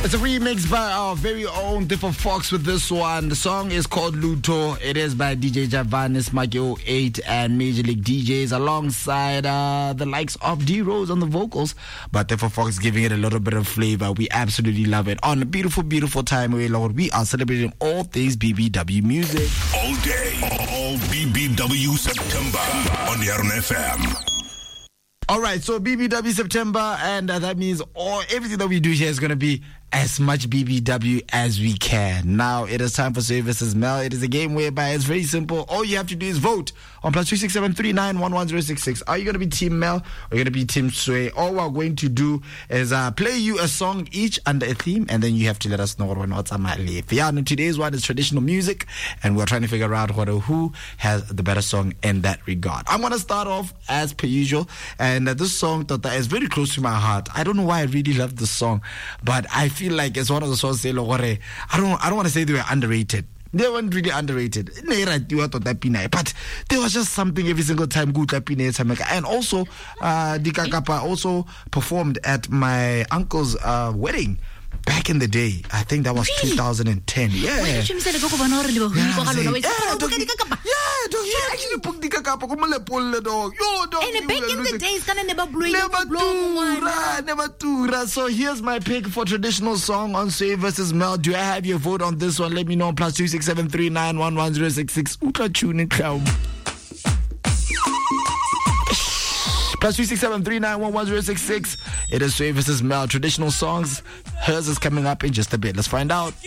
It's a remix by our very own Different Fox with this one. The song is called Luto. It is by DJ Javanis, Makio 8, and Major League DJs alongside the likes of D Rose on the vocals. But Different Fox giving it a little bit of flavor. We absolutely love it. On a beautiful, beautiful time, Lord, we are celebrating all things BBW music. All day, all BBW September on the RNFM. All right, so BBW September, and that means everything that we do here is going to be as much BBW as we can. Now, it is time for Sway vs. Mel. It is a game whereby it's very simple. All you have to do is vote on +36739111066. Are you going to be Team Mel or are you going to be Team Sway? All we're going to do is play you a song each under a theme, and then you have to let us know what's on my list. Yeah, and today's one is traditional music, and we're trying to figure out who has the better song in that regard. I'm going to start off as per usual, and this song is very close to my heart. I don't know why I really love this song, but I feel like it's one of the songs I don't want to say they were underrated. They weren't really underrated, but there was just something every single time good. And also, Dikakapa also performed at my uncle's wedding back in the day. I think that was 2010. Yeah. He actually booked Dikakapa. And back in the days, never tura. So here's my pick for traditional song on Sway vs. Mel. Do I have your vote on this one? Let me know. +26739111066. Ultra tune in clown. +36739111066. It is Sway vs. Mel. Traditional songs. Hers is coming up in just a bit. Let's find out.